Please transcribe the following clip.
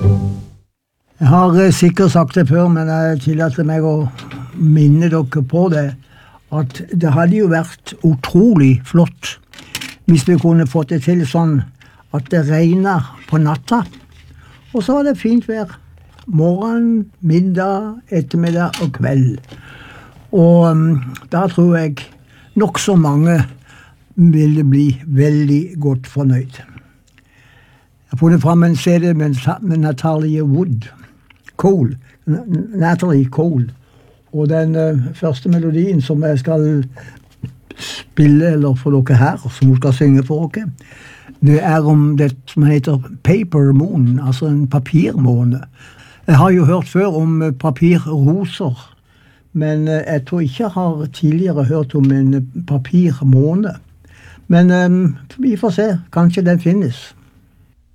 Jeg har sikkert sagt det før, men jeg tillater meg å minne dere på det, at det hadde jo vært utrolig flott hvis vi kunne fått det til sånn at det regnet på natta, og så var det fint vær. Morgen, middag, ettermiddag og kveld. Og da tror jeg nok så mange ville bli veldig godt fornøyd. Jeg har funnet frem en CD med Natalie Wood. Natalie Cole. Og den første melodien som jeg skal spille, eller for dere her, som hun skal synge for dere, det om det som heter Paper Moon, altså en papirmåne. Jeg har jo hørt før om papirroser, men jeg tror ikke jeg har tidligere hørt om en papirmåne. Men vi får se, kanskje den finnes.